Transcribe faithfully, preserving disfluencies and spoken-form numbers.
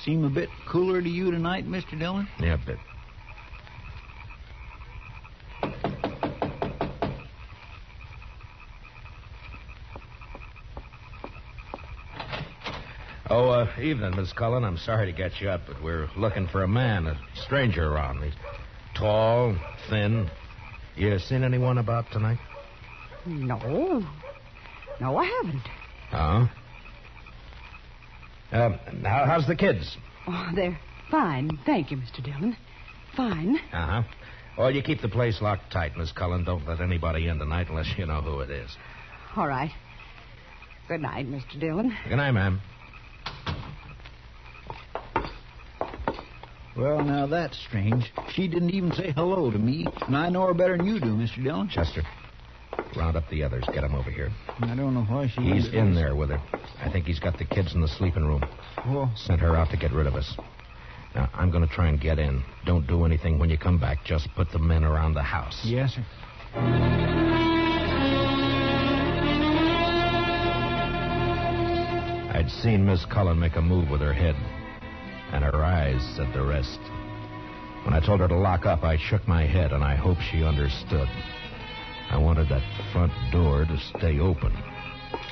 seem a bit cooler to you tonight, Mister Dillon? Yeah, a bit. Oh, uh, evening, Miss Cullen. I'm sorry to get you up, but we're looking for a man, a stranger around. He's tall, thin. You seen anyone about tonight? No. No, I haven't. Oh? Uh, how, how's the kids? Oh, they're fine. Thank you, Mister Dillon. Fine. Uh-huh. Well, you keep the place locked tight, Miss Cullen. Don't let anybody in tonight unless you know who it is. All right. Good night, Mister Dillon. Good night, ma'am. Well, now that's strange. She didn't even say hello to me, and I know her better than you do, Mister Dillon. Chester, round up the others. Get them over here. I don't know why she... He's in there with her. I think he's got the kids in the sleeping room. Oh. Sent her out to get rid of us. Now, I'm going to try and get in. Don't do anything when you come back. Just put the men around the house. Yes, sir. I'd seen Miss Cullen make a move with her head, and her eyes said the rest. When I told her to lock up, I shook my head, and I hoped she understood. I wanted that front door to stay open.